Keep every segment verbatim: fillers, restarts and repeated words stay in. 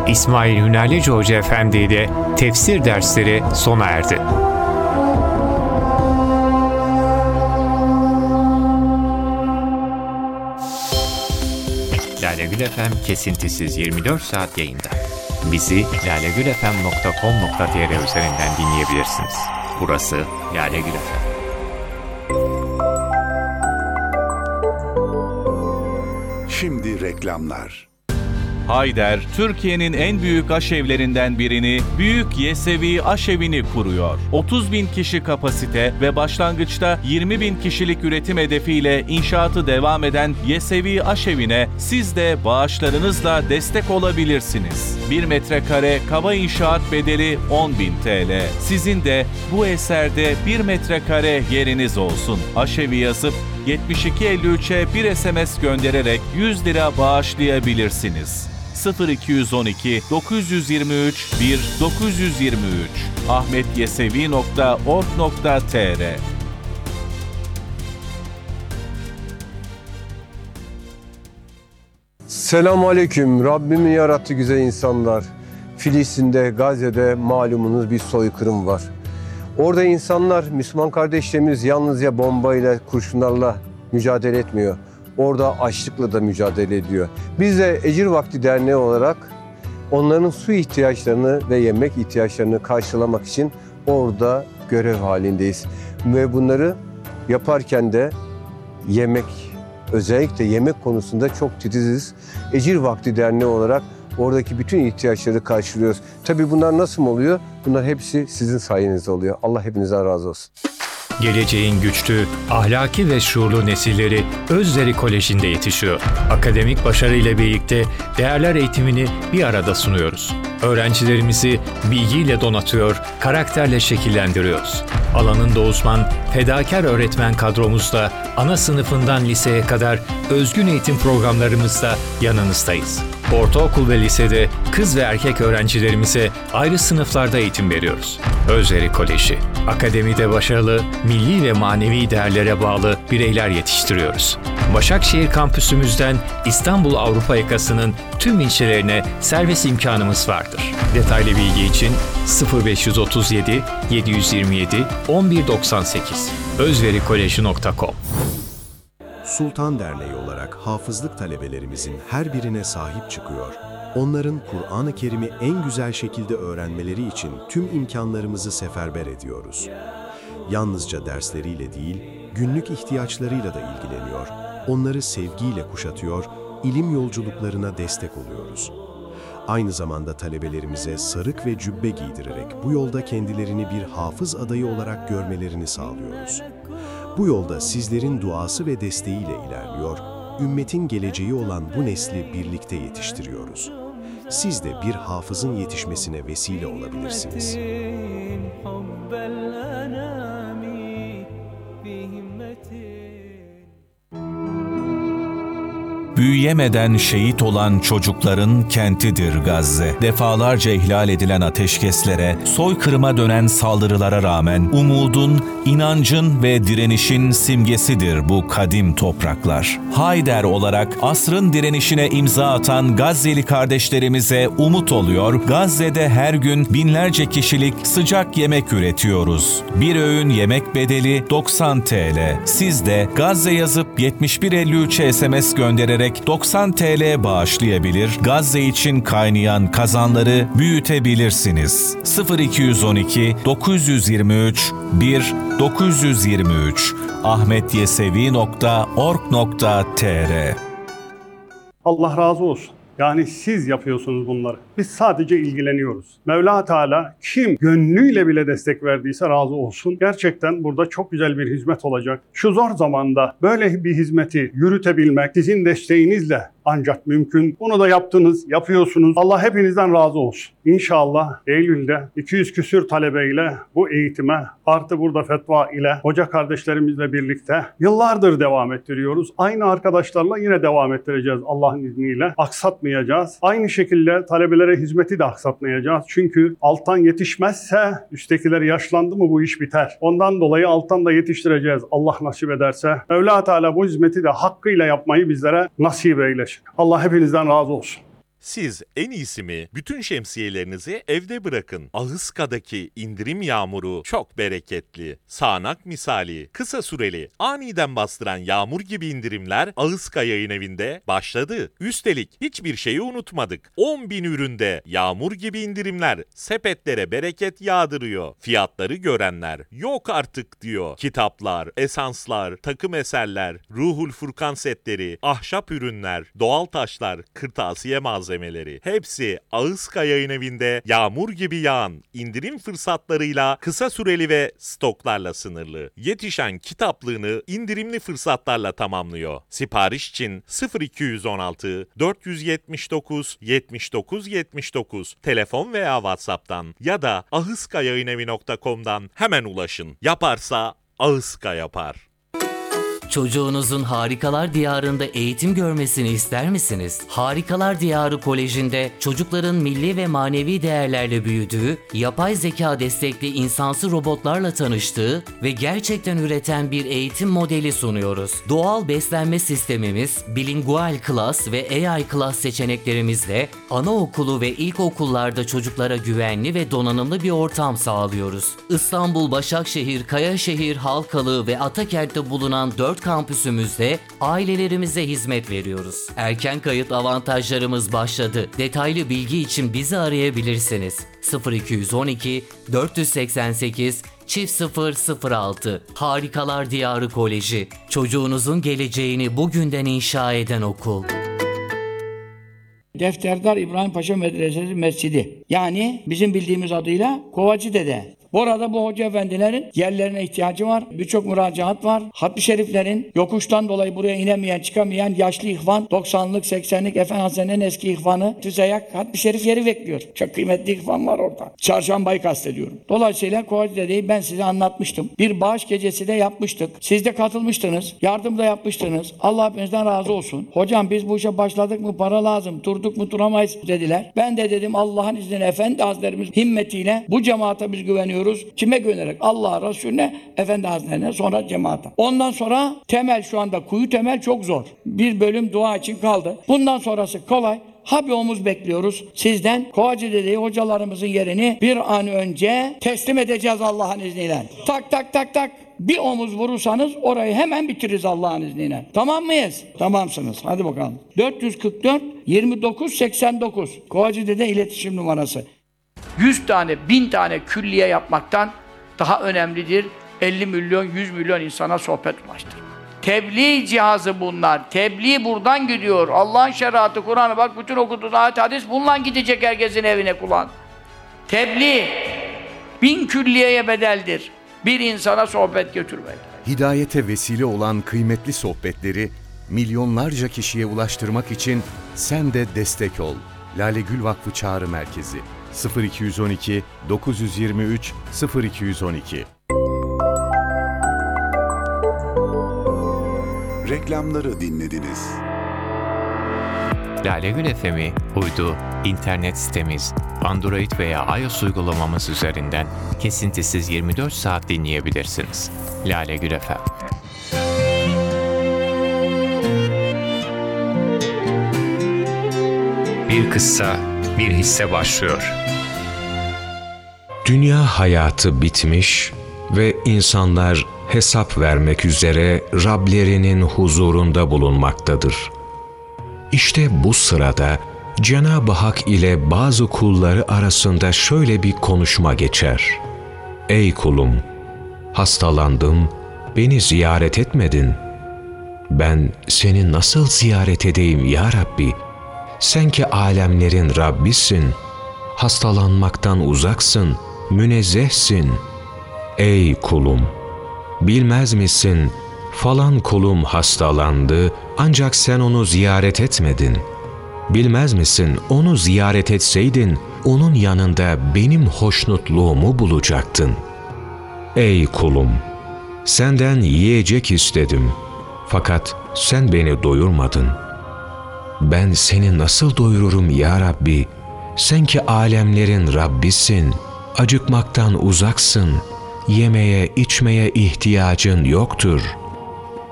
İsmail Hünalici Hoca Efendi ile tefsir dersleri sona erdi. Lale Gül F M kesintisiz yirmi dört saat yayında. Bizi lalegülfm nokta com nokta tr üzerinden dinleyebilirsiniz. Burası Lale Gül F M. Şimdi reklamlar. Hayder, Türkiye'nin en büyük aşevlerinden birini, Büyük Yesevi Aşevi'ni kuruyor. otuz bin kişi kapasite ve başlangıçta yirmi bin kişilik üretim hedefiyle inşaatı devam eden Yesevi Aşevi'ne siz de bağışlarınızla destek olabilirsiniz. bir metrekare kaba inşaat bedeli on bin TL. Sizin de bu eserde bir metrekare yeriniz olsun. Aşevi yazıp yetmiş iki elli üçe bir S M S göndererek yüz lira bağışlayabilirsiniz. sıfır iki on iki dokuz yirmi üç bir dokuz yirmi üç ahmetyesevi nokta org nokta tr. Selamun Aleyküm. Rabbimin yarattığı güzel insanlar. Filistin'de, Gazze'de malumunuz bir soykırım var. Orada insanlar, Müslüman kardeşlerimiz yalnızca bombayla, kurşunlarla mücadele etmiyor. Orada açlıkla da mücadele ediyor. Biz de Ecir Vakti Derneği olarak onların su ihtiyaçlarını ve yemek ihtiyaçlarını karşılamak için orada görev halindeyiz. Ve bunları yaparken de yemek, özellikle yemek konusunda çok titiziz. Ecir Vakti Derneği olarak oradaki bütün ihtiyaçları karşılıyoruz. Tabii bunlar nasıl oluyor? Bunlar hepsi sizin sayenizde oluyor. Allah hepinizden razı olsun. Geleceğin güçlü, ahlaki ve şuurlu nesilleri Özleri Koleji'nde yetişiyor. Akademik başarıyla birlikte değerler eğitimini bir arada sunuyoruz. Öğrencilerimizi bilgiyle donatıyor, karakterle şekillendiriyoruz. Alanında uzman, fedakar öğretmen kadromuzla ana sınıfından liseye kadar özgün eğitim programlarımızda yanınızdayız. Ortaokul ve lisede kız ve erkek öğrencilerimize ayrı sınıflarda eğitim veriyoruz. Özleri Koleji, akademide başarılı, milli ve manevi değerlere bağlı bireyler yetiştiriyoruz. Başakşehir kampüsümüzden İstanbul Avrupa yakasının tüm ilçelerine servis imkanımız vardır. Detaylı bilgi için sıfır beş otuz yedi yedi yirmi yedi on bir doksan sekiz özverikoleji nokta com. Sultan Derneği olarak hafızlık talebelerimizin her birine sahip çıkıyor. Onların Kur'an-ı Kerim'i en güzel şekilde öğrenmeleri için tüm imkanlarımızı seferber ediyoruz. Yalnızca dersleriyle değil, günlük ihtiyaçlarıyla da ilgileniyor. Onları sevgiyle kuşatıyor, ilim yolculuklarına destek oluyoruz. Aynı zamanda talebelerimize sarık ve cübbe giydirerek bu yolda kendilerini bir hafız adayı olarak görmelerini sağlıyoruz. Bu yolda sizlerin duası ve desteğiyle ilerliyor, ümmetin geleceği olan bu nesli birlikte yetiştiriyoruz. Siz de bir hafızın yetişmesine vesile olabilirsiniz. Büyüyemeden şehit olan çocukların kentidir Gazze. Defalarca ihlal edilen ateşkeslere, soykırıma dönen saldırılara rağmen umudun, inancın ve direnişin simgesidir bu kadim topraklar. Hayder olarak asrın direnişine imza atan Gazze'li kardeşlerimize umut oluyor, Gazze'de her gün binlerce kişilik sıcak yemek üretiyoruz. Bir öğün yemek bedeli doksan TL. Siz de Gazze yazıp yetmiş bir elli üçe S M S göndererek doksan TL bağışlayabilir, Gazze için kaynayan kazanları büyütebilirsiniz. sıfır iki on iki dokuz yirmi üç bir dokuz yirmi üç ahmetyesevi nokta org nokta tr. Allah razı olsun. Yani siz yapıyorsunuz bunları. Biz sadece ilgileniyoruz. Mevla Teala kim gönlüyle bile destek verdiyse razı olsun. Gerçekten burada çok güzel bir hizmet olacak. Şu zor zamanda böyle bir hizmeti yürütebilmek sizin desteğinizle ancak mümkün. Bunu da yaptınız, yapıyorsunuz. Allah hepinizden razı olsun. İnşallah Eylül'de iki yüz küsür talebeyle bu eğitime artı burada fetva ile hoca kardeşlerimizle birlikte yıllardır devam ettiriyoruz. Aynı arkadaşlarla yine devam ettireceğiz Allah'ın izniyle. Aksatmayacağız. Aynı şekilde talebelere hizmeti de aksatmayacağız. Çünkü alttan yetişmezse üsttekiler yaşlandı mı bu iş biter. Ondan dolayı alttan da yetiştireceğiz Allah nasip ederse. Mevla Teala bu hizmeti de hakkıyla yapmayı bizlere nasip eylesin. Allah hepinizden razı olsun. Siz en iyisi mi bütün şemsiyelerinizi evde bırakın. Ahıska'daki indirim yağmuru çok bereketli. Sağanak misali, kısa süreli, aniden bastıran yağmur gibi indirimler Ahıska Yayın Evi'nde başladı. Üstelik hiçbir şeyi unutmadık. on bin üründe yağmur gibi indirimler sepetlere bereket yağdırıyor. Fiyatları görenler yok artık diyor. Kitaplar, esanslar, takım eserler, Ruhul Furkan setleri, ahşap ürünler, doğal taşlar, kırtasiye malzemeleri hepsi Ahıska Yayın Evi'nde yağmur gibi yağan indirim fırsatlarıyla kısa süreli ve stoklarla sınırlı. Yetişen kitaplığını indirimli fırsatlarla tamamlıyor. Sipariş için sıfır iki yüz on altı dört yüz yetmiş dokuz yetmiş dokuz yetmiş dokuz telefon veya WhatsApp'tan ya da ahıskayayinevi nokta com'dan hemen ulaşın. Yaparsa Ahıska yapar. Çocuğunuzun Harikalar Diyarı'nda eğitim görmesini ister misiniz? Harikalar Diyarı Koleji'nde çocukların milli ve manevi değerlerle büyüdüğü, yapay zeka destekli insansı robotlarla tanıştığı ve gerçekten üreten bir eğitim modeli sunuyoruz. Doğal beslenme sistemimiz, bilingual class ve A I class seçeneklerimizle anaokulu ve ilkokullarda çocuklara güvenli ve donanımlı bir ortam sağlıyoruz. İstanbul, Başakşehir, Kayaşehir, Halkalı ve Atakent'te bulunan dört kampüsümüzde ailelerimize hizmet veriyoruz. Erken kayıt avantajlarımız başladı. Detaylı bilgi için bizi arayabilirsiniz. sıfır iki yüz on iki dört yüz seksen sekiz çift sıfır sıfır altı Harikalar Diyarı Koleji. Çocuğunuzun geleceğini bugünden inşa eden okul. Defterdar İbrahim Paşa Medresesi Mescidi. Yani bizim bildiğimiz adıyla Kovacı Dede. Bu arada bu hoca efendilerin yerlerine ihtiyacı var. Birçok müracaat var. Hatmi şeriflerin yokuştan dolayı buraya inemeyen, çıkamayan yaşlı ihvan, doksanlık, seksenlik Efendi Hazretleri'nin eski ihvanı Tüzeyak Hatmi şerif yeri bekliyor. Çok kıymetli ihvan var orada. Çarşambayı kastediyorum. Dolayısıyla Kovacı Dede'yi ben size anlatmıştım. Bir bağış gecesi de yapmıştık. Siz de katılmıştınız. Yardım da yapmıştınız. Allah hepinizden razı olsun. Hocam biz bu işe başladık mı para lazım. Durduk mu duramayız dediler. Ben de dedim Allah'ın izniyle Efendi Hazretlerimiz himmetiyle bu cemaate biz güveniyoruz. Kime güvenerek? Allah'a, Resulüne, Efendi Hazretlerine, sonra cemaate. Ondan sonra temel şu anda kuyu temel çok zor. Bir bölüm dua için kaldı. Bundan sonrası kolay. Ha bir omuz bekliyoruz sizden. Kovacı Dede'yi hocalarımızın yerini bir an önce teslim edeceğiz Allah'ın izniyle. Tak tak tak tak. Bir omuz vurursanız orayı hemen bitiririz Allah'ın izniyle. Tamam mıyız? Tamamsınız. Hadi bakalım. dört yüz kırk dört yirmi dokuz seksen dokuz Kovacı Dede iletişim numarası. yüz tane, bin tane külliye yapmaktan daha önemlidir. elli milyon, yüz milyon insana sohbet ulaştırır. Tebliğ cihazı bunlar. Tebliğ buradan gidiyor. Allah'ın şeriatı, Kur'an'ı bak bütün okuduğun ayet hadis bununla gidecek herkesin evine kulağın. Tebliğ bin külliyeye bedeldir. Bir insana sohbet götürmek. Hidayete vesile olan kıymetli sohbetleri milyonlarca kişiye ulaştırmak için sen de destek ol. Lale Gül Vakfı Çağrı Merkezi sıfır iki yüz on iki dokuz yüz yirmi üç sıfır iki yüz on iki. Reklamları dinlediniz. Lale Gül F M'i uydu, internet sitemiz, Android veya iOS uygulamamız üzerinden kesintisiz yirmi dört saat dinleyebilirsiniz. Lale Gül F M. Bir kıssa, bir hisse başlıyor. Dünya hayatı bitmiş ve insanlar hesap vermek üzere Rablerinin huzurunda bulunmaktadır. İşte bu sırada Cenab-ı Hak ile bazı kulları arasında şöyle bir konuşma geçer. Ey kulum! Hastalandım, beni ziyaret etmedin. Ben seni nasıl ziyaret edeyim ya Rabbi? Sen ki alemlerin Rabbisin. Hastalanmaktan uzaksın, münezzehsin. Ey kulum! Bilmez misin? Falan kulum hastalandı, ancak sen onu ziyaret etmedin. Bilmez misin? Onu ziyaret etseydin, onun yanında benim hoşnutluğumu bulacaktın. Ey kulum! Senden yiyecek istedim. Fakat sen beni doyurmadın. Ben seni nasıl doyururum ya Rabbi? Sen ki alemlerin Rabbisin. Acıkmaktan uzaksın. Yemeye, içmeye ihtiyacın yoktur.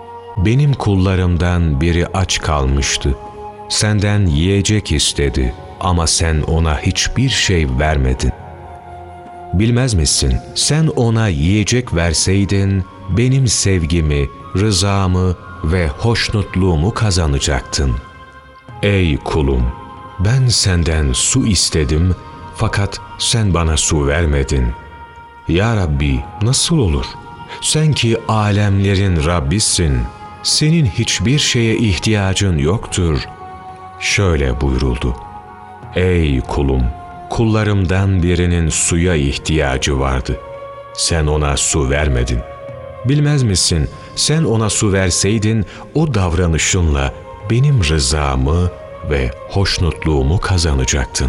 Benim kullarımdan biri aç kalmıştı. Senden yiyecek istedi. ama sen ona hiçbir şey vermedin. Bilmez misin, sen ona yiyecek verseydin, benim sevgimi, rızamı ve hoşnutluğumu kazanacaktın. Ey kulum, ben senden su istedim fakat sen bana su vermedin. Ya Rabbi, nasıl olur? Sen ki alemlerin Rabbisin, senin hiçbir şeye ihtiyacın yoktur. Şöyle buyuruldu: Ey kulum, kullarımdan birinin suya ihtiyacı vardı. Sen ona su vermedin. Bilmez misin, sen ona su verseydin, o davranışınla benim rızamı ve hoşnutluğumu kazanacaktın.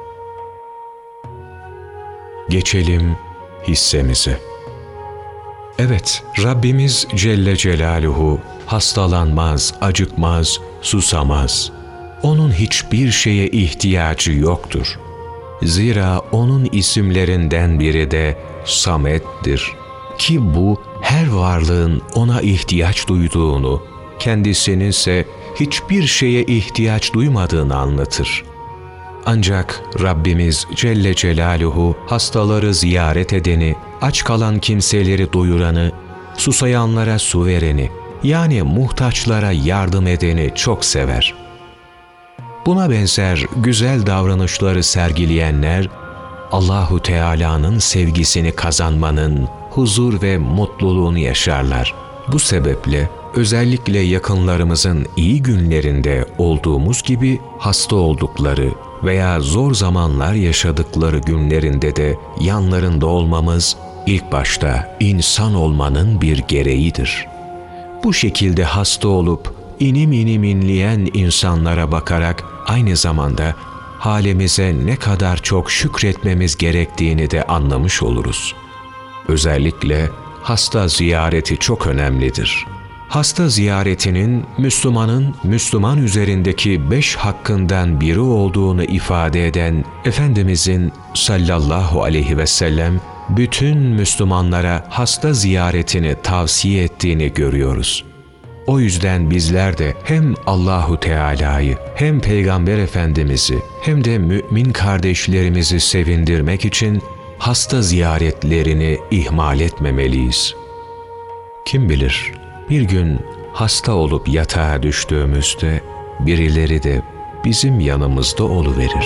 Geçelim hissemize. Evet, Rabbimiz Celle Celaluhu hastalanmaz, acıkmaz, susamaz. Onun hiçbir şeye ihtiyacı yoktur. Zira onun isimlerinden biri de Samet'tir. Ki bu her varlığın ona ihtiyaç duyduğunu, kendisinin ise hiçbir şeye ihtiyaç duymadığını anlatır. Ancak Rabbimiz Celle Celaluhu hastaları ziyaret edeni, aç kalan kimseleri doyuranı, susayanlara su vereni, yani muhtaçlara yardım edeni çok sever. Buna benzer güzel davranışları sergileyenler, Allahu Teala'nın sevgisini kazanmanın huzur ve mutluluğunu yaşarlar. Bu sebeple özellikle yakınlarımızın iyi günlerinde olduğumuz gibi hasta oldukları veya zor zamanlar yaşadıkları günlerinde de yanlarında olmamız ilk başta insan olmanın bir gereğidir. Bu şekilde hasta olup inim inim inleyen insanlara bakarak aynı zamanda halimize ne kadar çok şükretmemiz gerektiğini de anlamış oluruz. Özellikle hasta ziyareti çok önemlidir. Hasta ziyaretinin Müslümanın Müslüman üzerindeki beş hakkından biri olduğunu ifade eden Efendimizin sallallahu aleyhi ve sellem bütün Müslümanlara hasta ziyaretini tavsiye ettiğini görüyoruz. O yüzden bizler de hem Allahu Teala'yı hem Peygamber Efendimiz'i hem de mümin kardeşlerimizi sevindirmek için hasta ziyaretlerini ihmal etmemeliyiz. Kim bilir, bir gün hasta olup yatağa düştüğümüzde birileri de bizim yanımızda oluverir.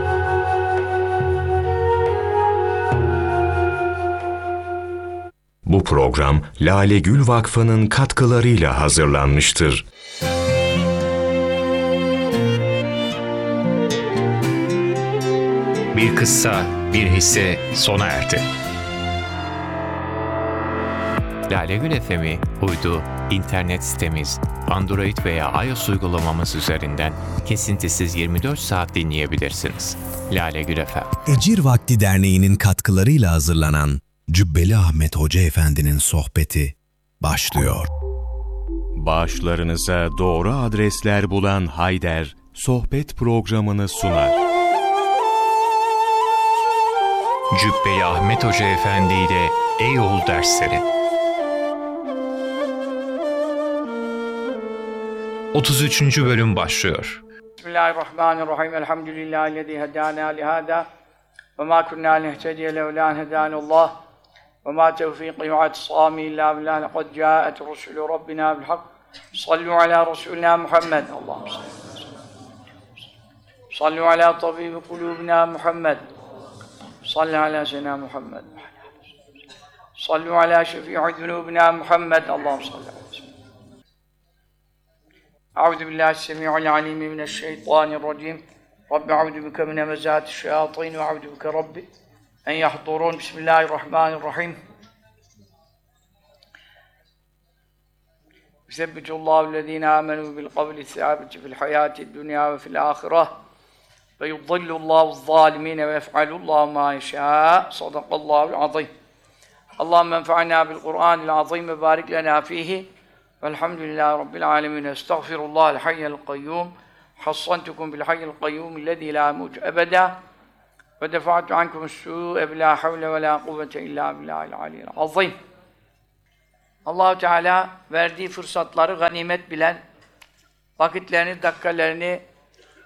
Bu program Lale Gül Vakfı'nın katkılarıyla hazırlanmıştır. Bir kıssa, bir hisse sona erdi. Lale Gül F M'i uydu, internet sitemiz, Android veya iOS uygulamamız üzerinden kesintisiz yirmi dört saat dinleyebilirsiniz. Lale Gül F M. Ecir Vakti Derneği'nin katkılarıyla hazırlanan Cübbeli Ahmet Hoca Efendi'nin sohbeti başlıyor. Bağışlarınıza doğru adresler bulan Hayder, sohbet programını sunar. Cübbeli Ahmet Hoca Efendi ile Eyoğul dersleri. otuz üçüncü bölüm başlıyor. Bismillahirrahmanirrahim. Elhamdülillahillezî hedâna lihâdâ ve mâ kunnâ nehtediye levlâ en hedânallâh ve mâ tevfîqi ve atisâmi illâ billâh lekad câet rusulü rabbinâ bil hak. Sallu alâ Resulina Muhammed. Allahümme salli. Sallu alâ tabîbi kulûbina Muhammed. Salli alâ seyyidina Muhammed. Sallu alâ şefî'i zunûbina Muhammed. Allahümme salli. أعوذ بالله السميع العليم من الشيطان الرجيم رب أعوذ بك من همزات الشياطين وأعوذ بك رب أن يحضرون بسم الله الرحمن الرحيم يثبت الله الذين آمنوا بالقول الثابت في الحياة الدنيا وفي الآخرة ويضل الله الظالمين ويفعل الله ما يشاء صدق الله العظيم اللهم انفعنا بالقرآن العظيم وبارك لنا فيه Velhamdülillahi Rabbil alemin. Estağfirullahal hayyel kayyum. Hassantukum bil hayyel kayyum. Illezî lâ muc ebedâ. Ve defa'tu ankumus sû'e bilâ havle ve lâ kuvvete illâ billâhil aliyyil azîm. Allah-u Teala verdiği fırsatları ganimet bilen, vakitlerini, dakikalarını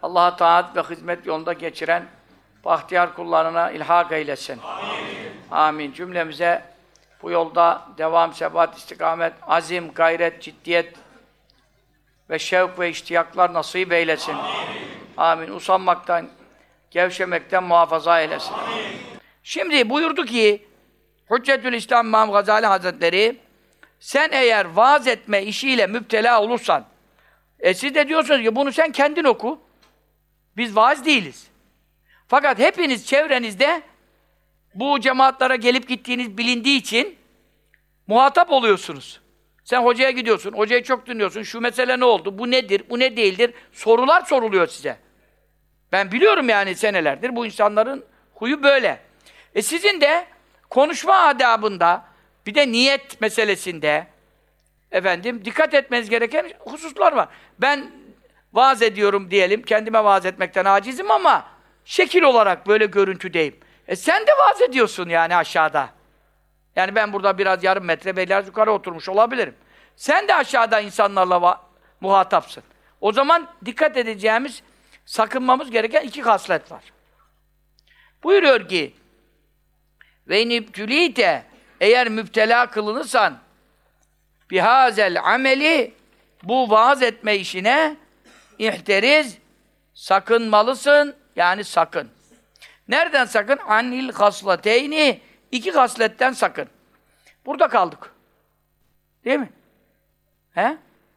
Allah'a taat ve hizmet yolunda geçiren bahtiyar kullarına ilhak eylesin. Amin. Amin. Cümlemize bu yolda devam, sebat, istikamet, azim, gayret, ciddiyet ve şevk ve iştiyaklar nasip eylesin. Amin. Amin. Usanmaktan, gevşemekten muhafaza eylesin. Amin. Şimdi buyurdu ki Hüccetül İslam İmam Gazali Hazretleri, sen eğer vaaz etme işiyle müptela olursan, e siz de diyorsunuz ki bunu sen kendin oku. Biz vaaz değiliz. Fakat hepiniz çevrenizde bu cemaatlara gelip gittiğiniz bilindiği için muhatap oluyorsunuz. Sen hocaya gidiyorsun, hocayı çok dinliyorsun, şu mesele ne oldu, bu nedir, bu ne değildir, sorular soruluyor size. Ben biliyorum yani senelerdir bu insanların huyu böyle. E sizin de konuşma adabında, bir de niyet meselesinde efendim dikkat etmeniz gereken hususlar var. Ben vaaz ediyorum diyelim, kendime vaaz etmekten acizim ama şekil olarak böyle görüntüdeyim. E sen de vaaz ediyorsun yani aşağıda. Yani ben burada biraz yarım metre biraz yukarı oturmuş olabilirim. Sen de aşağıda insanlarla muhatapsın. O zaman dikkat edeceğimiz, sakınmamız gereken iki haslet var. Buyuruyor ki ve inibtülite, eğer müptela kılınırsan bihazel ameli, bu vaaz etme işine ihteriz, sakınmalısın, yani sakın. Nereden sakın? Anil haslateyni, iki hasletten sakın. Burada kaldık. Değil mi? He?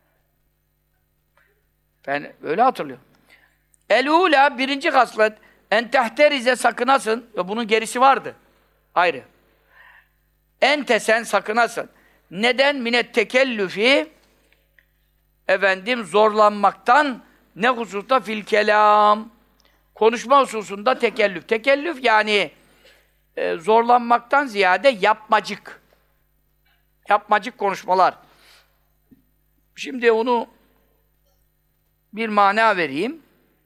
Ben öyle hatırlıyorum. El-ula, birinci haslet, en tehterize, sakınasın. Ve bunun gerisi vardı. Ayrı. Ente, sen sakınasın. Neden? Minet tekellüfi, efendim zorlanmaktan, ne hususta fil kelam, konuşma hususunda tekellüf. Tekellüf yani e, zorlanmaktan ziyade yapmacık. Yapmacık konuşmalar. Şimdi onu bir mana vereyim.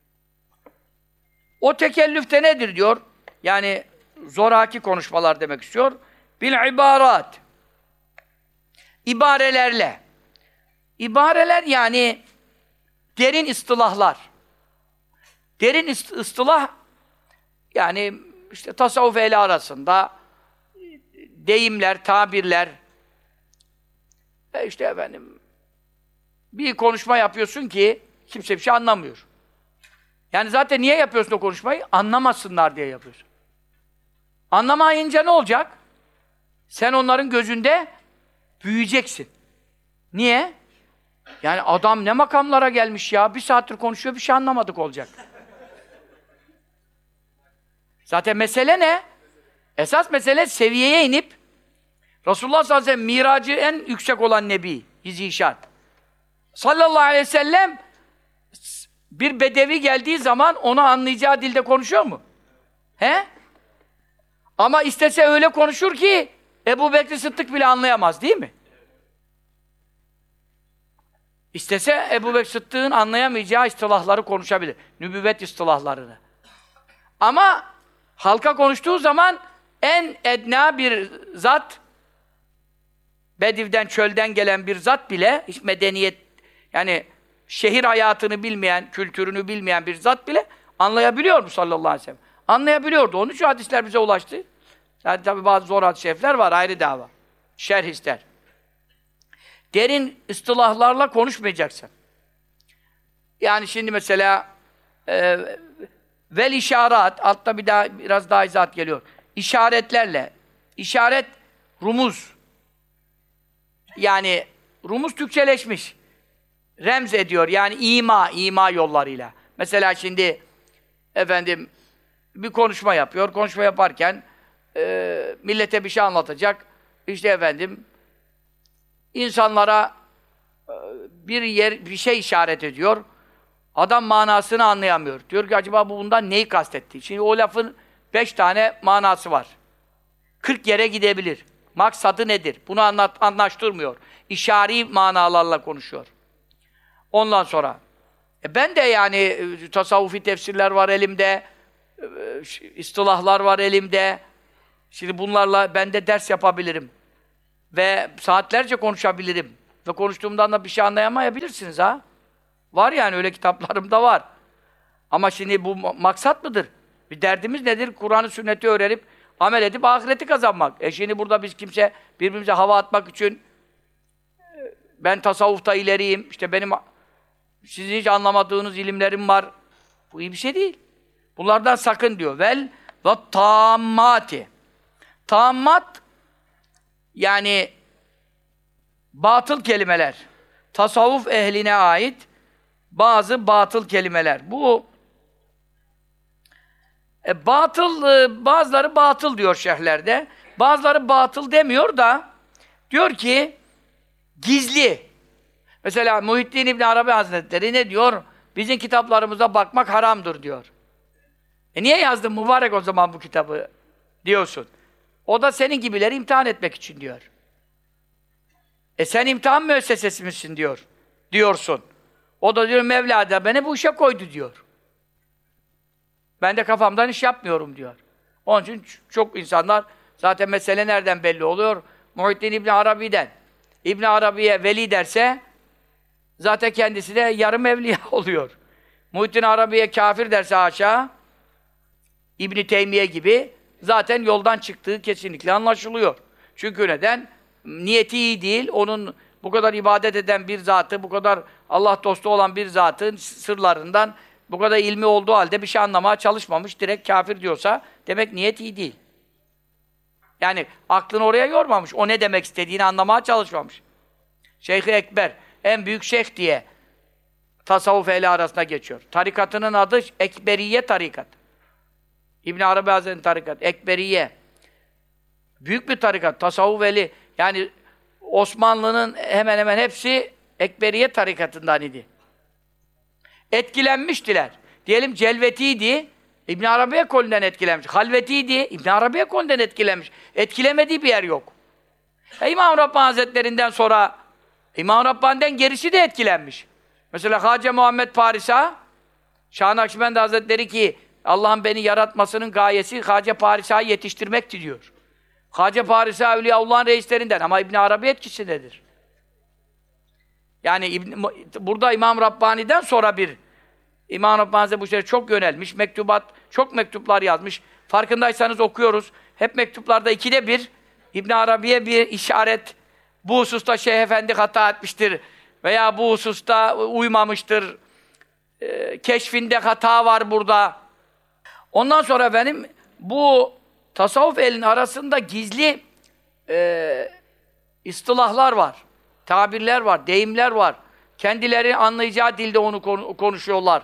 O tekellüfte nedir diyor? Yani zoraki konuşmalar demek istiyor. Bil ibarat. İbarelerle. İbareler yani derin istilahlar. Derin istilah yani işte tasavvuf ehli arasında deyimler, tabirler, e işte efendim bir konuşma yapıyorsun ki kimse bir şey anlamıyor. Yani zaten niye yapıyorsun o konuşmayı? Anlamasınlar diye yapıyorsun. Anlamayınca ne olacak? Sen onların gözünde büyüyeceksin. Niye? Yani adam ne makamlara gelmiş ya, bir saattir konuşuyor, bir şey anlamadık olacak. Zaten mesele ne? Esas mesele seviyeye inip Resulullah sallallahu aleyhi ve sellem miracı en yüksek olan Nebi, Zişan. Sallallahu aleyhi ve sellem bir bedevi geldiği zaman onu anlayacağı dilde konuşuyor mu? He? Ama istese öyle konuşur ki Ebu Bekir Sıddık bile anlayamaz, değil mi? İstese Ebu Bekir Sıddık'ın anlayamayacağı istilahları konuşabilir. Nübüvvet istilahlarını. Ama halka konuştuğu zaman en edna bir zat, Bediv'den, çölden gelen bir zat bile, hiç medeniyet, yani şehir hayatını bilmeyen, kültürünü bilmeyen bir zat bile anlayabiliyor mu sallallahu aleyhi ve sellem? Anlayabiliyordu. Onun için hadisler bize ulaştı. Yani tabi bazı zor hadis-i şerifler var, ayrı dava. Şerh ister. Derin istilahlarla konuşmayacaksın. Yani şimdi mesela e, vel işaret, altta bir daha biraz daha izahat geliyor. İşaretlerle. İşaret rumuz. Yani rumuz Türkçeleşmiş. Remz ediyor. Yani ima, ima yollarıyla. Mesela şimdi efendim bir konuşma yapıyor. Konuşma yaparken e, millete bir şey anlatacak. İşte efendim insanlara e, bir yer bir şey işaret ediyor. Adam manasını anlayamıyor. Diyor ki acaba bu bundan neyi kastetti? Şimdi o lafın beş tane manası var. Kırk yere gidebilir. Maksadı nedir? Bunu anlat, anlaştırmıyor. İşari manalarla konuşuyor. Ondan sonra e ben de yani e, tasavvufi tefsirler var elimde, e, istilahlar var elimde. Şimdi bunlarla ben de ders yapabilirim. Ve saatlerce konuşabilirim. Ve konuştuğumdan da bir şey anlayamayabilirsiniz ha. Var yani öyle kitaplarım da var. Ama şimdi bu maksat mıdır? Bir derdimiz nedir? Kur'an'ı, sünneti öğrenip, amel edip ahireti kazanmak. E şimdi burada biz kimse birbirimize hava atmak için ben tasavvufta ileriyim, işte benim sizin hiç anlamadığınız ilimlerim var. Bu iyi bir şey değil. Bunlardan sakın diyor. Vel ve tammati. Tammat yani batıl kelimeler. Tasavvuf ehline ait bazı batıl kelimeler. Bu e, batıl, e, bazıları batıl diyor şerhlerde. Bazıları batıl demiyor da diyor ki gizli. Mesela Muhittin İbn Arabi Hazretleri ne diyor? Bizim kitaplarımıza bakmak haramdır diyor. E niye yazdın mübarek o zaman bu kitabı diyorsun. O da senin gibileri imtihan etmek için diyor. E sen imtihan müessesesi misin diyor. Diyorsun. O da diyor Mevla da beni bu işe koydu diyor. Ben de kafamdan iş yapmıyorum diyor. Onun için çok insanlar zaten mesele nereden belli oluyor? Muhittin İbn Arabi'den. İbn Arabi'ye veli derse zaten kendisi de yarım evliya oluyor. Muhittin Arabi'ye kafir derse haşa İbn Teymiye gibi zaten yoldan çıktığı kesinlikle anlaşılıyor. Çünkü neden? Niyeti iyi değil. Onun bu kadar ibadet eden bir zatı, bu kadar Allah dostu olan bir zatın sırlarından bu kadar ilmi olduğu halde bir şey anlamaya çalışmamış, direkt kafir diyorsa demek niyet iyi değil. Yani aklını oraya yormamış. O ne demek istediğini anlamaya çalışmamış. Şeyh-i Ekber, en büyük şeyh diye tasavvuf ehli arasında geçiyor. Tarikatının adı Ekberiye tarikat. İbn Arabi Hazretleri'nin tarikat, Ekberiye. Büyük bir tarikat, tasavvuf ehli. Yani Osmanlı'nın hemen hemen hepsi Ekberiye tarikatından idi. Etkilenmiştiler. Diyelim Celveti'ydi, İbn Arabi ekolünden etkilenmiş. Halveti'ydi, İbn Arabi ekolünden etkilenmiş. Etkilemediği bir yer yok. E, İmam Rabbani Hazretlerinden sonra İmam Rabbani'den gerisi de etkilenmiş. Mesela Hacı Muhammed Parisa, Şah-ı Nakşibendi Hazretleri ki Allah'ın beni yaratmasının gayesi Hacı Parisa'yı yetiştirmekti diyor. Hacı Parisa Evliyaullah'ın reislerinden ama İbn Arabi etkisindedir. Yani İbn, burada İmam Rabbani'den sonra bir İmam Rabbani Hazretleri bu işlere çok yönelmiş, mektubat, çok mektuplar yazmış. Farkındaysanız okuyoruz. Hep mektuplarda ikide bir İbn Arabi'ye bir işaret, bu hususta Şeyh Efendi hata etmiştir veya bu hususta uymamıştır, e, keşfinde hata var burada. Ondan sonra efendim bu tasavvuf elinin arasında gizli e, istilahlar var, tabirler var, deyimler var. Kendileri anlayacağı dilde onu konuşuyorlar.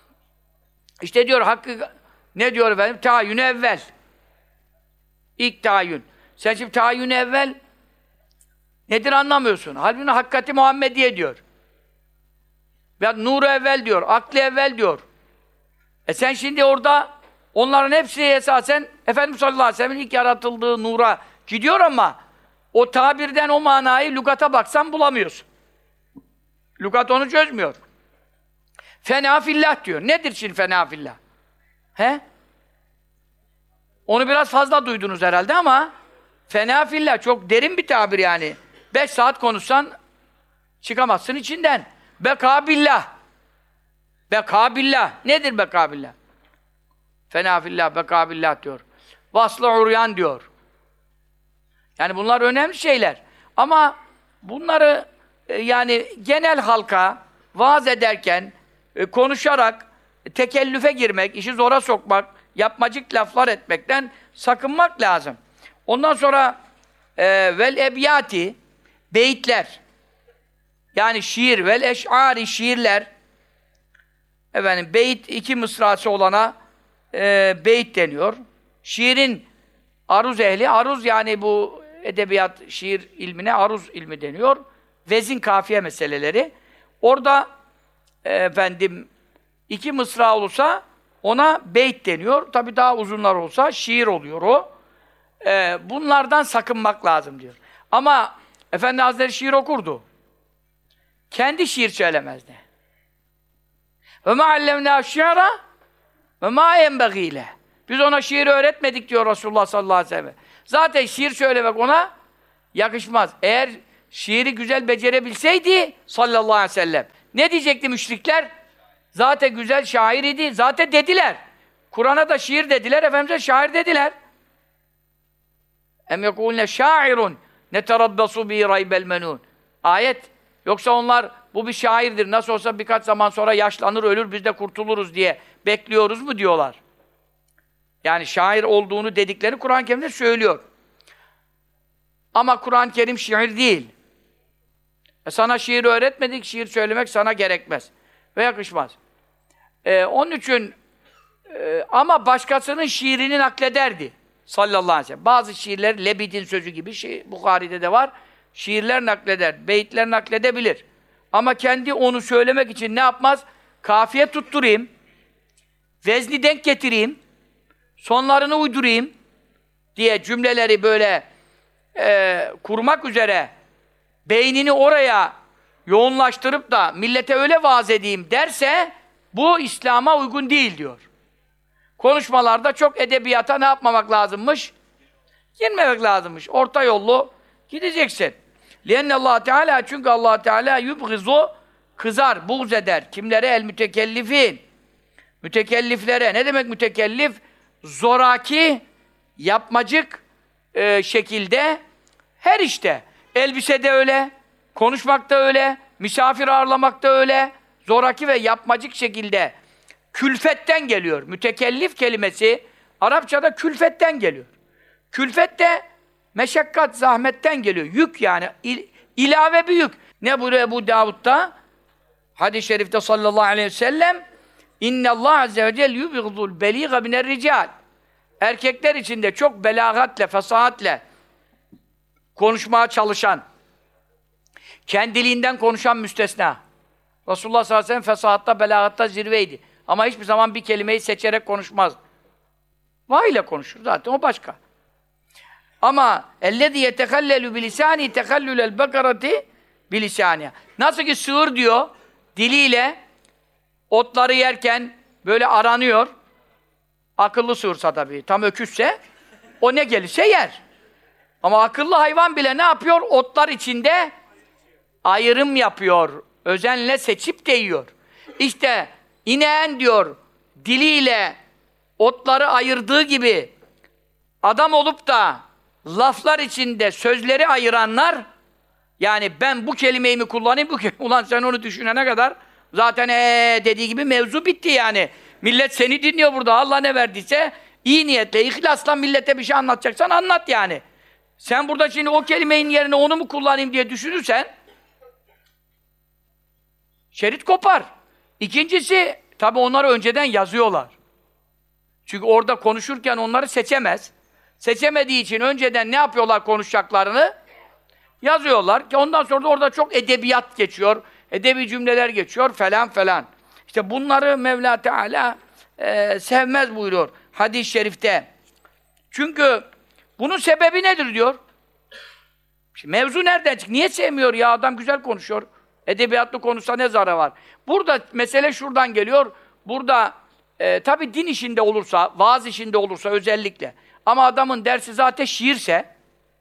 İşte diyor hakkı, ne diyor efendim? Tayyün evvel. İlk tayyün. Sen şimdi tayyün evvel nedir anlamıyorsun. Halbuki hakikati Muhammediye diyor. Ya nuru evvel diyor, aklı evvel diyor. E sen şimdi orada onların hepsi esasen Efendimiz sallallahu aleyhi ve sellem'in ilk yaratıldığı nura gidiyor ama o tabirden o manayı lügata baksan bulamıyorsun. Lügat onu çözmüyor. Fena fillah diyor. Nedir şimdi fena fillah? He? Onu biraz fazla duydunuz herhalde ama fena fillah çok derin bir tabir yani. Beş saat konuşsan çıkamazsın içinden. Beka billah. Beka billah. Nedir beka billah? Fena fillah, beka billah diyor. Vaslı uryan diyor. Yani bunlar önemli şeyler. Ama bunları e, yani genel halka vaaz ederken, e, konuşarak e, tekellüfe girmek, işi zora sokmak, yapmacık laflar etmekten sakınmak lazım. Ondan sonra e, vel ebyati, beyitler. Yani şiir, vel eş'ari şiirler. Efendim, beyit iki mısrası olana e, beyit deniyor. Şiirin aruz ehli, aruz yani bu edebiyat, şiir ilmine aruz ilmi deniyor. Vezin, kafiye meseleleri. Orada e, efendim iki mısra olursa ona beyt deniyor. Tabii daha uzunlar olsa şiir oluyor o. E, bunlardan sakınmak lazım diyor. Ama Efendi Hazretleri şiir okurdu. Kendi şiir söylemezdi. Ve ma allemnâ şi'ra ve ma yenbegîle. Biz ona şiir öğretmedik diyor Resulullah sallallahu aleyhi ve sellem. Zaten şiir söylemek ona yakışmaz. Eğer şiiri güzel becerebilseydi sallallahu aleyhi ve sellem ne diyecekti müşrikler? Zaten güzel şair idi. Zaten dediler. Kur'an'a da şiir dediler, Efendimiz'e şair dediler. Em yekûne şairun neterabbasu bi raybel menûn. Ayet. Yoksa onlar bu bir şairdir. Nasıl olsa birkaç zaman sonra yaşlanır, ölür, biz de kurtuluruz diye bekliyoruz mu diyorlar. Yani şair olduğunu dedikleri Kur'an-ı Kerim'de söylüyor. Ama Kur'an-ı Kerim şiir değil. E sana şiir öğretmedik, şiir söylemek sana gerekmez. Ve yakışmaz. E, onun için e, ama başkasının şiirini naklederdi. Sallallahu aleyhi ve sellem. Bazı şiirler, Lebid'in sözü gibi, şey, Bukhari'de de var. Şiirler nakleder, beyitler nakledebilir. Ama kendi onu söylemek için ne yapmaz? Kafiye tutturayım, vezni denk getireyim, sonlarını uydurayım diye cümleleri böyle e, kurmak üzere beynini oraya yoğunlaştırıp da millete öyle vaaz edeyim derse bu İslam'a uygun değil diyor. Konuşmalarda çok edebiyata ne yapmamak lazımmış? Girmemek lazımmış. Orta yollu gideceksin. لِيَنَّ اللّٰهَ Teala çünkü Allah Teala yubghizu kızar, buğz eder. Kimlere? El mütekellifin. Mütekelliflere. Ne demek mütekellif? Zoraki, yapmacık e, şekilde her işte. Elbisede öyle, konuşmakta öyle, misafir ağırlamakta öyle. Zoraki ve yapmacık şekilde külfetten geliyor. Mütekellif kelimesi Arapçada külfetten geliyor. Külfet de meşakkat, zahmetten geliyor. Yük yani. İl, ilave bir yük. Ne buyuruyor Ebu Davud'da? Hadis-i şerifte sallallahu aleyhi ve sellem İnne Allah azze ve celle yubghidul beliga miner rical. Erkekler içinde çok belagatle, fesahatle konuşmaya çalışan, kendiliğinden konuşan müstesna. Resulullah sallallahu aleyhi ve sellem fesahatta, belagatta zirveydi. Ama hiçbir zaman bir kelimeyi seçerek konuşmaz. Vay ile konuşur zaten, o başka. Ama ellezî yetekallelu bilisâni tekallülel bekarati bilisâniha. Nasıl ki sığır diyor, diliyle otları yerken böyle aranıyor. Akıllı sığırsa tabii, tam öküzse o ne gelirse yer. Ama akıllı hayvan bile ne yapıyor? Otlar içinde ayrım yapıyor. Özenle seçip de yiyor. İşte ineğin diyor, diliyle otları ayırdığı gibi adam olup da laflar içinde sözleri ayıranlar, yani ben bu kelimeyi mi kullanayım, bu kelime, ulan sen onu düşünene kadar zaten ee dediği gibi mevzu bitti yani. Millet seni dinliyor burada, Allah ne verdiyse iyi niyetle, ihlasla millete bir şey anlatacaksan anlat yani. Sen burada şimdi o kelimenin yerine onu mu kullanayım diye düşünürsen şerit kopar. İkincisi, tabii onları önceden yazıyorlar. Çünkü orada konuşurken onları seçemez. Seçemediği için önceden ne yapıyorlar konuşacaklarını? Yazıyorlar ki ondan sonra da orada çok edebiyat geçiyor, edebi cümleler geçiyor falan falan. İşte bunları Mevla Teala e, sevmez buyuruyor hadis-i şerifte. Çünkü bunun sebebi nedir diyor? Şimdi mevzu nereden çıktı? Niye sevmiyor ya? Adam güzel konuşuyor. Edebiyatlı konuşsa ne zararı var? Burada mesele şuradan geliyor. Burada e, tabii din işinde olursa, vaaz işinde olursa özellikle. Ama adamın dersi zaten şiirse,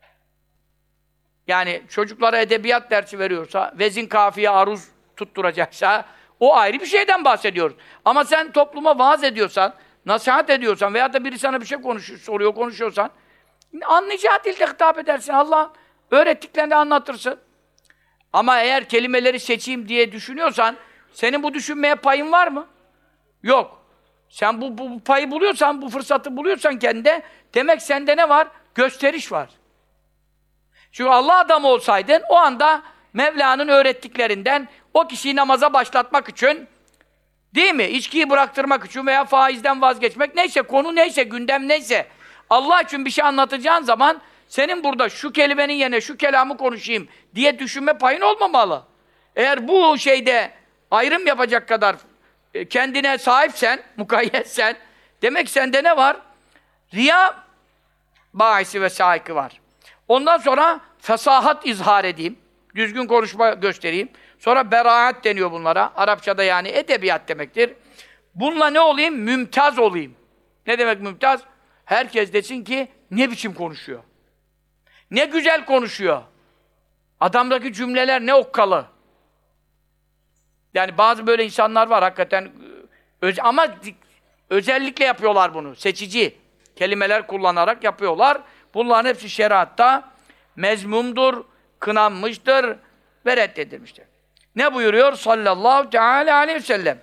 yani çocuklara edebiyat dersi veriyorsa, vezin kafiye aruz tutturacaksa, o ayrı bir şeyden bahsediyoruz. Ama sen topluma vaaz ediyorsan, nasihat ediyorsan veya da biri sana bir şey konuşuyor, soruyor, konuşuyorsan, anlayacağı dilde hitap edersin. Allah öğrettiklerini anlatırsın. Ama eğer kelimeleri seçeyim diye düşünüyorsan, senin bu düşünmeye payın var mı? Yok. Sen bu, bu, bu payı buluyorsan, bu fırsatı buluyorsan kendine, demek sende ne var? Gösteriş var. Çünkü Allah adamı olsaydın, o anda Mevla'nın öğrettiklerinden o kişiyi namaza başlatmak için, değil mi? İçkiyi bıraktırmak için veya faizden vazgeçmek, neyse, konu neyse, gündem neyse, Allah için bir şey anlatacağın zaman, senin burada şu kelimenin yerine şu kelamı konuşayım diye düşünme payın olmamalı. Eğer bu şeyde ayrım yapacak kadar kendine sahipsen, mukayyetsen, demek sende ne var? Riya bahisi ve saikı var. Ondan sonra fesahat izhar edeyim, düzgün konuşma göstereyim. Sonra beraat deniyor bunlara. Arapçada yani edebiyat demektir. Bununla ne olayım? Mümtaz olayım. Ne demek mümtaz? Herkes desin ki ne biçim konuşuyor. Ne güzel konuşuyor. Adamdaki cümleler ne okkalı. Yani bazı böyle insanlar var hakikaten öz, ama özellikle yapıyorlar bunu. Seçici kelimeler kullanarak yapıyorlar. Bunların hepsi şeriatta mezmumdur, kınanmıştır ve reddedilmiştir. Ne buyuruyor sallallahu teala aleyhi ve sellem?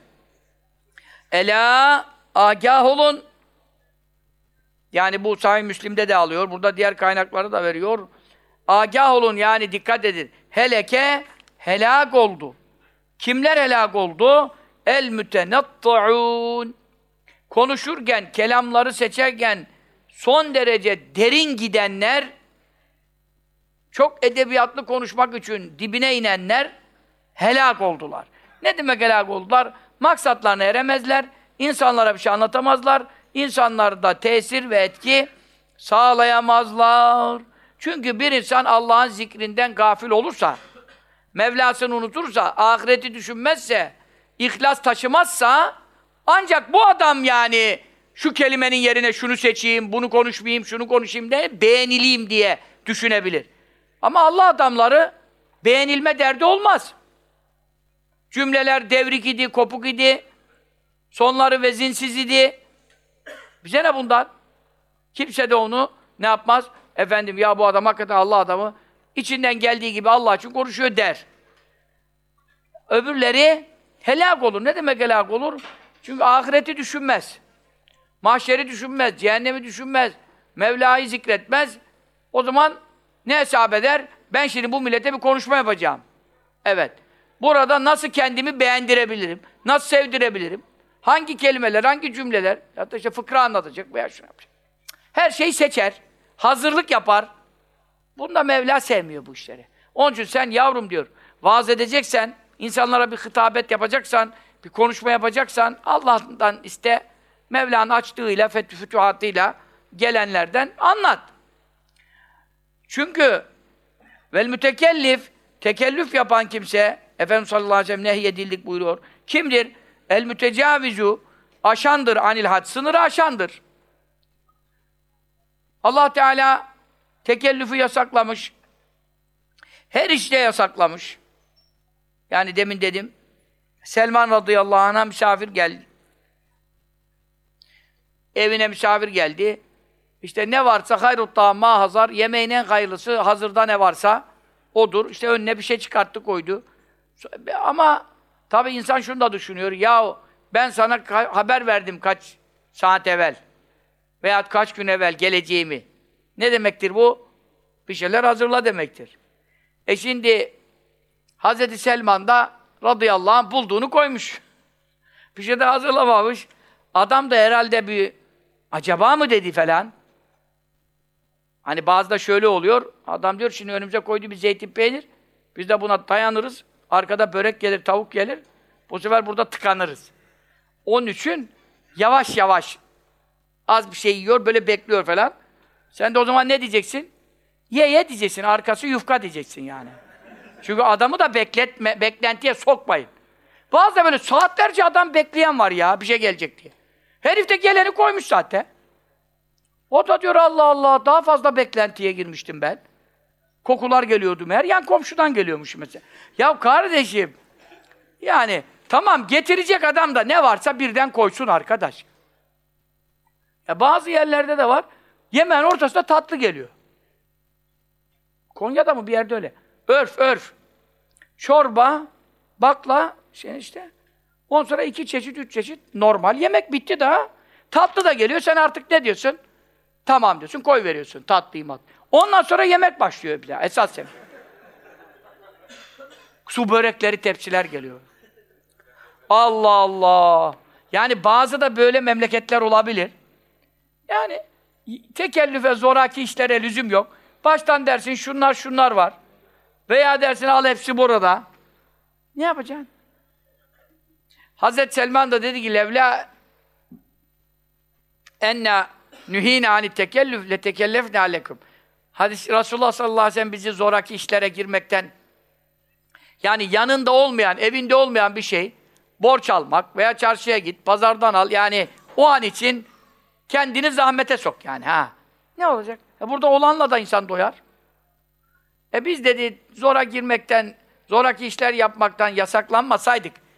Ela agah olun. Yani bu Sahih Müslim'de de alıyor. Burada diğer kaynakları da veriyor. Agah olun yani dikkat edin. Heleke helak oldu. Kimler helak oldu? El mütenattuun. Konuşurken, kelamları seçerken son derece derin gidenler, çok edebiyatlı konuşmak için dibine inenler helak oldular. Ne demek helak oldular? Maksatlarına eremezler, insanlara bir şey anlatamazlar, insanlarda tesir ve etki sağlayamazlar. Çünkü bir insan Allah'ın zikrinden gafil olursa, Mevlasını unutursa, ahireti düşünmezse, ihlas taşımazsa, ancak bu adam yani şu kelimenin yerine şunu seçeyim, bunu konuşmayayım, şunu konuşayım diye beğenileyim diye düşünebilir. Ama Allah adamları beğenilme derdi olmaz. Cümleler devrik idi, kopuk idi, sonları vezinsiz idi. Bize ne bundan? Kimse de onu ne yapmaz? Efendim ya bu adam hakikaten Allah adamı, içinden geldiği gibi Allah için konuşuyor der. Öbürleri helak olur. Ne demek helak olur? Çünkü ahireti düşünmez. Mahşeri düşünmez, cehennemi düşünmez, Mevla'yı zikretmez. O zaman ne hesap eder? Ben şimdi bu millete bir konuşma yapacağım. Evet. Burada nasıl kendimi beğendirebilirim? Nasıl sevdirebilirim? Hangi kelimeler, hangi cümleler? Hatta işte fıkra anlatacak veya şunu yapacak. Her şeyi seçer. Hazırlık yapar. Bunda Mevla sevmiyor bu işleri. Onun için sen yavrum diyor, vaaz edeceksen, insanlara bir hitabet yapacaksan, bir konuşma yapacaksan, Allah'tan iste, Mevla'nın açtığıyla, fütühatıyla gelenlerden anlat. Çünkü vel mütekellif, tekellüf yapan kimse, Efendimiz sallallahu aleyhi ve sellem nehyedildik buyuruyor. Kimdir? El mütecavizu, aşandır anil had, sınırı aşandır. Allah Teala tekellüfü yasaklamış. Her işte yasaklamış. Yani demin dedim, Selman radıyallahu anh'a misafir geldi. Evine misafir geldi. İşte ne varsa hayrutta ma hazar, yemeğin en hayırlısı hazırda ne varsa odur. İşte önüne bir şey çıkarttı koydu. Ama tabii insan şunu da düşünüyor. Ya ben sana haber verdim kaç saat evvel veya kaç gün evvel geleceğimi. Ne demektir bu? Bir şeyler hazırla demektir. E şimdi Hazreti Selman da radıyallahu anh bulduğunu koymuş. Bir şey de hazırlamamış. Adam da herhalde bir acaba mı dedi falan. Hani bazı da şöyle oluyor. Adam diyor şimdi önümüze koydu bir zeytin peynir. Biz de buna dayanırız. Arkada börek gelir, tavuk gelir. Bu sefer burada tıkanırız. Onun için yavaş yavaş az bir şey yiyor, böyle bekliyor falan. Sen de o zaman ne diyeceksin? Ye ye diyeceksin. Arkası yufka diyeceksin yani. Çünkü adamı da bekletme, beklentiye sokmayın. Bazı da böyle saatlerce adam bekleyen var ya, bir şey gelecek diye. Herif de geleni koymuş zaten. O da diyor Allah Allah, daha fazla beklentiye girmiştim ben. Kokular geliyordu meğer, yan komşudan geliyormuş mesela. Ya kardeşim, yani tamam getirecek adam da ne varsa birden koysun arkadaş. Ya bazı yerlerde de var, yemeğin ortasında tatlı geliyor. Konya'da mı bir yerde öyle. Örf, örf. Çorba, bakla, şey işte. Ondan sonra iki çeşit, üç çeşit normal. Yemek bitti daha. Tatlı da geliyor. Sen artık ne diyorsun? Tamam diyorsun, koy veriyorsun. Tatlıyı mat. Ondan sonra yemek başlıyor bir daha. Esas yemek. Su börekleri, tepsiler geliyor. Allah Allah! Yani bazı da böyle memleketler olabilir. Yani tekellüfe, zoraki işlere lüzum yok. Baştan dersin şunlar şunlar var. Veya dersin al hepsi burada. Ne yapacaksın? Hazreti Selman da dedi ki levla enna nühîne ani tekellüf le tekellefne alekum. Hadis Resulullah sallallahu aleyhi ve sellem bizi zoraki işlere girmekten, yani yanında olmayan, evinde olmayan bir şey, borç almak veya çarşıya git, pazardan al, yani o an için kendini zahmete sok yani ha. Ne olacak? E burada olanla da insan doyar. E biz dedi zora girmekten, zoraki işler yapmaktan yasaklanmasaydık,